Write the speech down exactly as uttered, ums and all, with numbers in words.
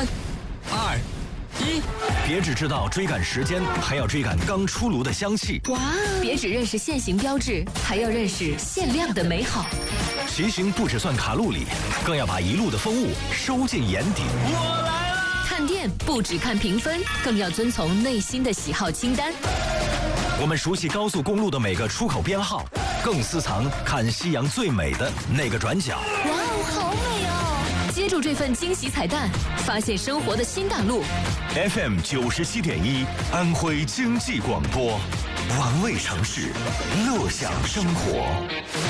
三、二、一。 别只知道追赶时间，还要追赶刚出炉的香气。 哇！别只认识限行标志，还要认识限量的美好。 骑行不只算卡路里，更要把一路的风物收进眼底。 我来了！ 看店不只看评分，更要遵从内心的喜好清单。 我们熟悉高速公路的每个出口编号，更私藏看夕阳最美的那个转角。 哇哦，好美哦！接住这份惊喜彩蛋，发现生活的新大陆。 F M 九十七点一，安徽经济广播，玩味城市，乐享生活。